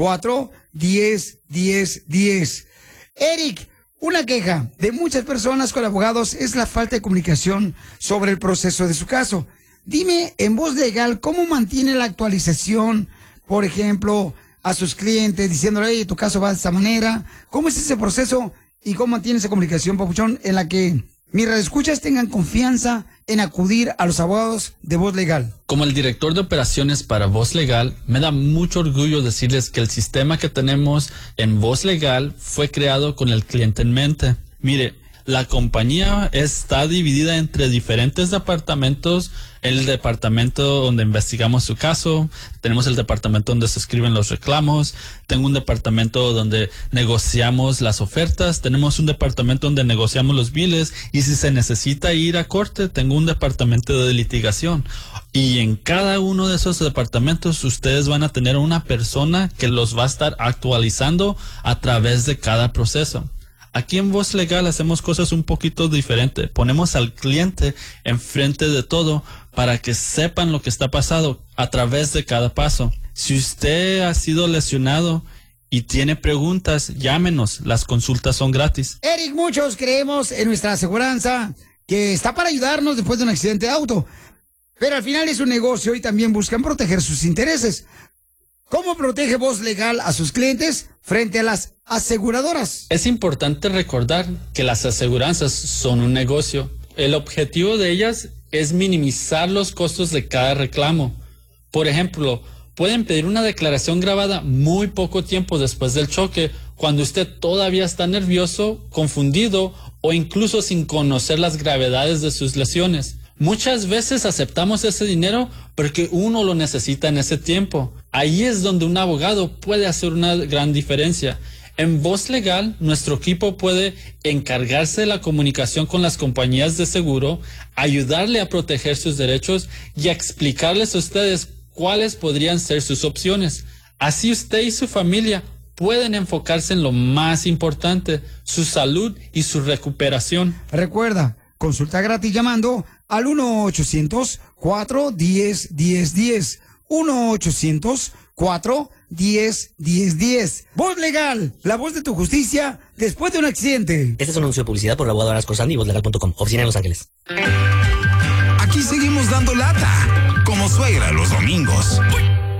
1-800-410-1010. Eric, una queja de muchas personas con abogados es la falta de comunicación sobre el proceso de su caso. Dime, en Voz Legal, ¿cómo mantiene la actualización, por ejemplo, a sus clientes, diciéndole, hey, tu caso va de esta manera? ¿Cómo es ese proceso y cómo mantiene esa comunicación, papuchón, en la que mis radioescuchas tengan confianza en acudir a los abogados de Voz Legal? Como el director de operaciones para Voz Legal, me da mucho orgullo decirles que el sistema que tenemos en Voz Legal fue creado con el cliente en mente. Mire, la compañía está dividida entre diferentes departamentos. El departamento donde investigamos su caso, tenemos el departamento donde se escriben los reclamos, tengo un departamento donde negociamos las ofertas, tenemos un departamento donde negociamos los biles y si se necesita ir a corte, tengo un departamento de litigación. Y en cada uno de esos departamentos ustedes van a tener una persona que los va a estar actualizando a través de cada proceso. Aquí en Voz Legal hacemos cosas un poquito diferentes. Ponemos al cliente enfrente de todo para que sepan lo que está pasando a través de cada paso. Si usted ha sido lesionado y tiene preguntas, llámenos. Las consultas son gratis. Eric, muchos creemos en nuestra aseguranza que está para ayudarnos después de un accidente de auto. Pero al final es un negocio y también buscan proteger sus intereses. ¿Cómo protege Voz Legal a sus clientes frente a las aseguradoras? Es importante recordar que las aseguranzas son un negocio. El objetivo de ellas es minimizar los costos de cada reclamo. Por ejemplo, pueden pedir una declaración grabada muy poco tiempo después del choque, cuando usted todavía está nervioso, confundido o incluso sin conocer las gravedades de sus lesiones. Muchas veces aceptamos ese dinero porque uno lo necesita en ese tiempo. Ahí es donde un abogado puede hacer una gran diferencia. En Voz Legal, nuestro equipo puede encargarse de la comunicación con las compañías de seguro, ayudarle a proteger sus derechos y a explicarles a ustedes cuáles podrían ser sus opciones. Así usted y su familia pueden enfocarse en lo más importante, su salud y su recuperación. Recuerda, consulta gratis llamando al 1-800-410-1010. 1-800-410-1010. Voz Legal, la voz de tu justicia después de un accidente. Este es un anuncio de publicidad por la abogada Horacio Corsandi y vozlegal.com. Oficina en Los Ángeles. Aquí seguimos dando lata, como suegra los domingos.